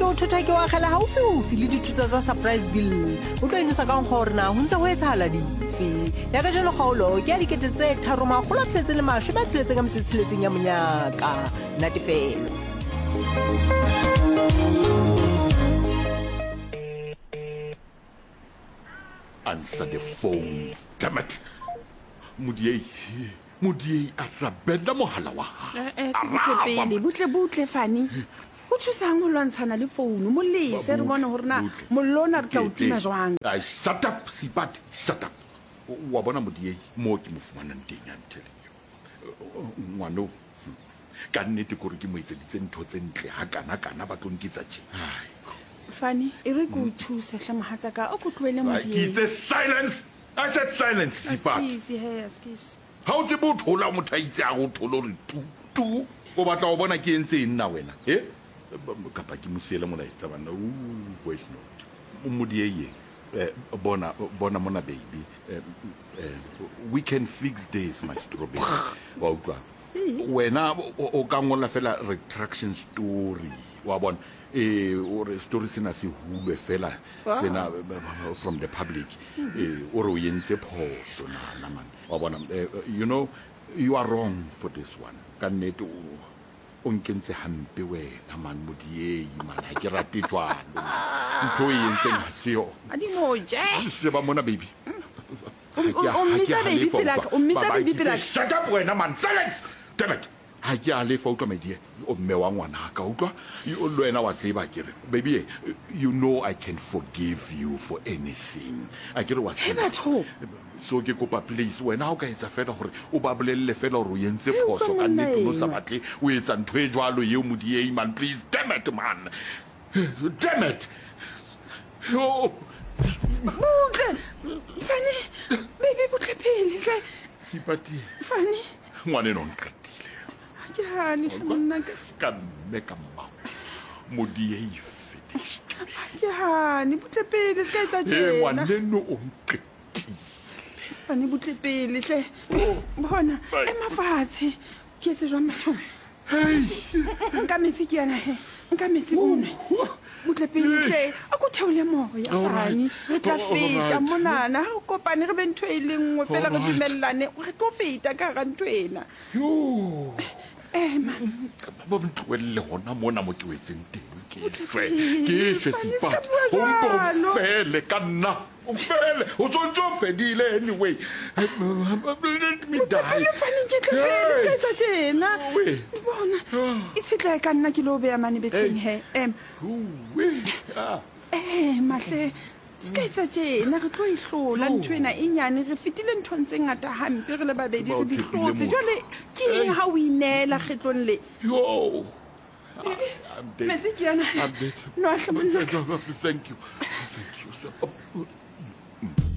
o thotha ke wa kgela haufi le dithuta tsa Surpriseville o tlo inosa ka gore na ho ntse ho etsahala dife ya ka jelo kgaolo ke ya dikete tse 3,6 ya monyaka natefelo. Answer the phone, damn it. Mudiei arabella mohala wa butle Fanny. O thusang ho lwantshana le phone mo lese re bona hore na mollona re tla o tima jwang. Shut up, Sipati, shut up. Wa bona Mudiei mo ke mo fumanang teng I'm telling you. Ngwano ka nnete gore ke mo etseditse ntho tse ntle ha kana ba tlo nkitsa tje. Fanny, e re go thusa hla mohatsaka o go tloele Mudiei. It's silence. I said silence, Sipati. Excuse. How the boat hola mo thaitse a go tholo re tu o batla o bona ke entse nna wena kapa ke mosiele mona etsa bana voice note Mudiei bona mona baby we can fix this my strawberry wa utlwa wena o ka ngola fela retraction story wa bona or story sena se hulwe fela sena from the public or o yentse phoso na man wa bona you know you are wrong for this one ka nnete o nkentse hampe wena man Mudiei man ha ke rate jwalo ntho e yentseng ha seyo adimoje se ba mona baby shut up wena man silence damn it ha ke a le fa utlwa medie o mme wa ngwana ka utlwa o lwena wa tseba kere baby you know I can forgive you for anything I kere wa tseba so ke kopa please wena ha o ka etsa fela gore o ba bolelle fela gore o yentse phoso ka nnete no sa batle o etsa ntho e jwalo ye Mudiei man please damn it man damn it Fanny baby butle pele Sipati Fanny ngwane no nqetile Jani shmonna ka make mau Mudiei finished Jani butle pele ska etsa jena ngwane no o nqetile Fanny butle pele hle bona emafatshe ke se jwa motho nka metsi ke yana he nka metsi one butle pele hle a go theole moya Fanny re tla feta monana ha o kopane re be ntho e lengwe fela re dumellane re tlo feta ka ga ntho ena man ba ntwelle gona mona mo ke wetseng teng ke shwe Sipa o fele ka nna o fele o tsotso fedile anyway me die Fanny ke tlele se jena bona itsetla ka nna ke lo be ya mane beteng he mahle skaitsa jena re tlo ihlola ntho ena e nyane re fitile ntho ntse ngata hampe re le babedi re di hlotse jole ke eng ha o inela kgetlong le I'm dead. Metsi ke yana I'm dead. No, Thank you.